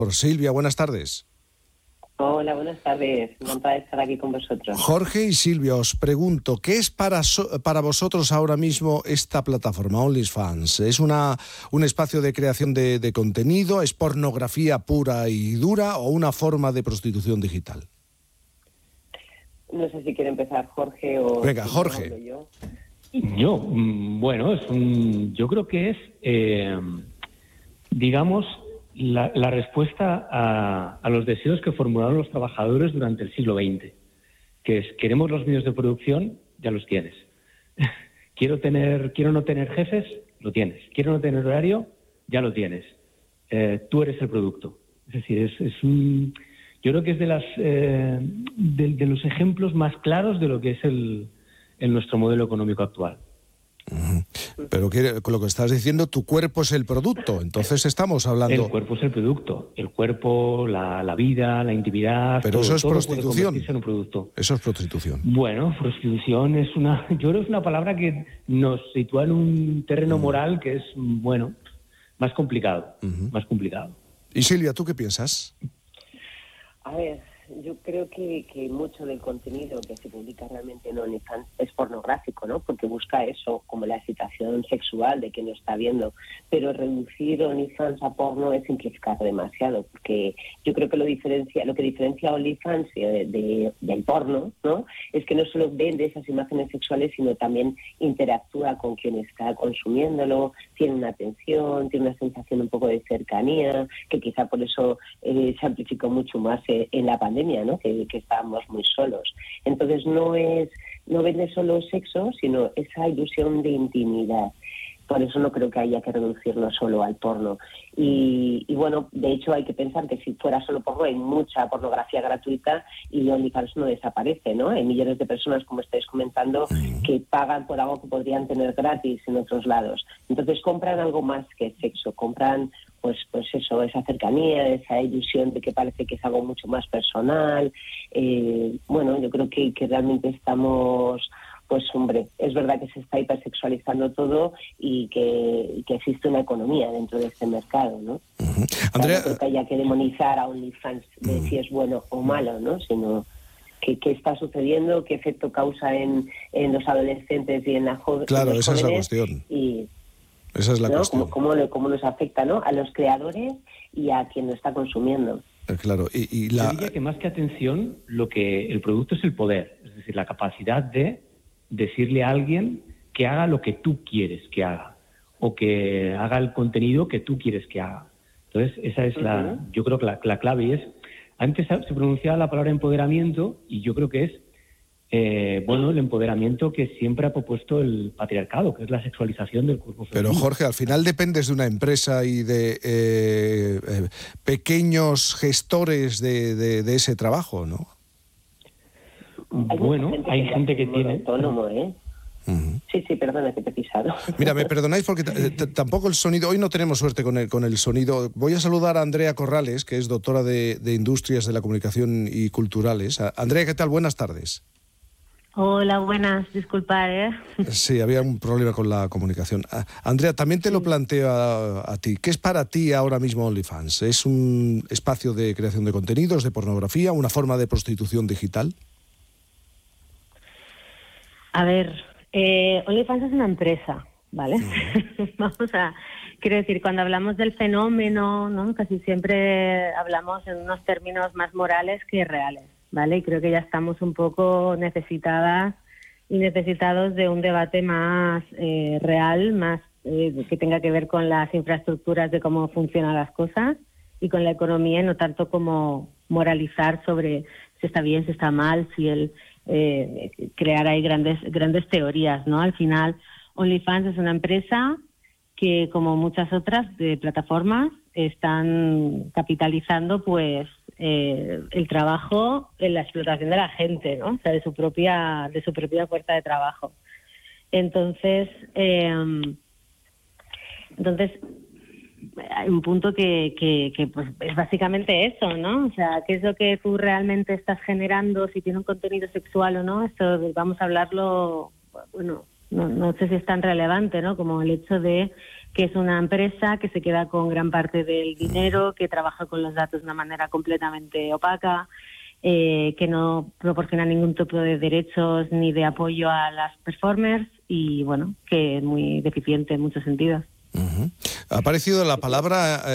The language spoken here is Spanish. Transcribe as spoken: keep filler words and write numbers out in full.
Por Silvia, buenas tardes. Hola, buenas tardes. Encantada de estar aquí con vosotros. Jorge y Silvia, os pregunto, ¿qué es para, so- para vosotros ahora mismo esta plataforma, OnlyFans? ¿Es una, un espacio de creación de, de contenido? ¿Es pornografía pura y dura o una forma de prostitución digital? No sé si quiere empezar Jorge o... Venga, si Jorge. hablo yo. Yo, mm, bueno, es un, yo creo que es, eh, digamos, la, la respuesta a, a los deseos que formularon los trabajadores durante el siglo veinte, que es, queremos los medios de producción, ya los tienes. quiero tener, quiero no tener jefes, lo tienes. Quiero no tener horario, ya lo tienes. Eh, tú eres el producto. Es decir, es, es un, yo creo que es de las, eh, de, de los ejemplos más claros de lo que es el, el nuestro modelo económico actual. Pero que, con lo que estás diciendo, tu cuerpo es el producto. Entonces estamos hablando... El cuerpo es el producto. El cuerpo, la, la vida, la intimidad... Pero todo, eso es todo prostitución. puede convertirse en un producto. Eso es prostitución. Bueno, prostitución es una... Yo creo que es una palabra que nos sitúa en un terreno Mm. moral que es, bueno, más complicado. Uh-huh. Más complicado. Y Silvia, ¿tú qué piensas? A ver, yo creo que, que mucho del contenido que se publica realmente en OnlyFans es pornográfico, ¿no? Porque busca eso, como la excitación sexual de quien lo está viendo. Pero reducir OnlyFans a porno es simplificar demasiado, porque yo creo que lo diferencia, lo que diferencia a OnlyFans de, de, del porno, ¿no? Es que no solo vende esas imágenes sexuales, sino también interactúa con quien está consumiéndolo, tiene una atención, tiene una sensación un poco de cercanía, que quizá por eso eh, se amplificó mucho más eh, en la pandemia, ¿no? Que, que estábamos muy solos. Entonces no es no vende solo sexo, sino esa ilusión de intimidad. Por eso no creo que haya que reducirlo solo al porno. Y, y bueno, de hecho hay que pensar que si fuera solo porno hay mucha pornografía gratuita y OnlyFans no desaparece, ¿no? Hay millones de personas, como estáis comentando, que pagan por algo que podrían tener gratis en otros lados. Entonces compran algo más que sexo, compran pues pues eso, esa cercanía, esa ilusión de que parece que es algo mucho más personal. Eh, bueno, yo creo que, que realmente estamos... Pues hombre, es verdad que se está hipersexualizando todo y que, y que existe una economía dentro de este mercado, ¿no? Uh-huh. Andrea... No creo que haya que demonizar a OnlyFans de uh-huh. si es bueno o malo, ¿no? Sino que qué está sucediendo, qué efecto causa en, en los adolescentes y en la jo- claro, en los esa jóvenes. Es la cuestión. Y, esa es la ¿no? cuestión. Cómo, cómo, cómo nos afecta, ¿no? A los creadores y a quien lo está consumiendo. Claro, y, y la... Yo diría que más que atención, lo que el producto es el poder, es decir, la capacidad de decirle a alguien que haga lo que tú quieres que haga o que haga el contenido que tú quieres que haga. Entonces, esa es uh-huh. la, yo creo que la, la clave. Y es, antes se pronunciaba la palabra empoderamiento y yo creo que es, eh, bueno, el empoderamiento que siempre ha propuesto el patriarcado, que es la sexualización del cuerpo femenino. Pero Jorge, al final dependes de una empresa y de eh, eh, pequeños gestores de, de, de ese trabajo, ¿no? Hay bueno, gente hay que gente que tiene... autónomo, ¿eh? Uh-huh. Sí, sí, perdona que te he pisado. Mira, me perdonáis porque t- t- tampoco el sonido, hoy no tenemos suerte con el, con el sonido. Voy a saludar a Andrea Corrales, que es doctora de, de Industrias de la Comunicación y Culturales. A- Andrea, ¿qué tal? Buenas tardes. Hola, buenas, disculpad, ¿eh? Sí, había un problema con la comunicación. Ah, Andrea, también te sí. lo planteo a, a ti. ¿Qué es para ti ahora mismo OnlyFans? ¿Es un espacio de creación de contenidos, de pornografía, una forma de prostitución digital? A ver, eh, OnlyFans es una empresa, ¿vale? Sí. Vamos a... Quiero decir, cuando hablamos del fenómeno, ¿no? Casi siempre hablamos en unos términos más morales que reales, ¿vale? Y creo que ya estamos un poco necesitadas y necesitados de un debate más eh, real, más eh, que tenga que ver con las infraestructuras de cómo funcionan las cosas y con la economía, no tanto como moralizar sobre si está bien, si está mal, si el... Eh, crear ahí grandes grandes teorías, ¿no? Al final, OnlyFans es una empresa que, como muchas otras de plataformas, están capitalizando, pues, eh, el trabajo en la explotación de la gente, ¿no? O sea, de su propia de su propia fuerza de trabajo. Entonces, eh, entonces hay un punto que, que, que pues es básicamente eso, ¿no? O sea, ¿qué es lo que tú realmente estás generando? Si tiene un contenido sexual o no, esto vamos a hablarlo, bueno, no, no sé si es tan relevante, ¿no? Como el hecho de que es una empresa que se queda con gran parte del dinero, que trabaja con los datos de una manera completamente opaca, eh, que no proporciona ningún tipo de derechos ni de apoyo a las performers y, bueno, que es muy deficiente en muchos sentidos. Uh-huh. Ha aparecido la palabra